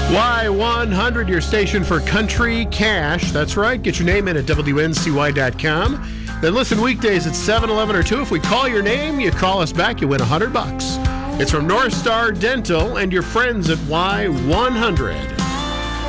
Y100, your station for country cash. That's right. Get your name in at WNCY.com. Then listen weekdays at 7, 11, or 2. If we call your name, you call us back, you win $100. It's from North Star Dental and your friends at Y100.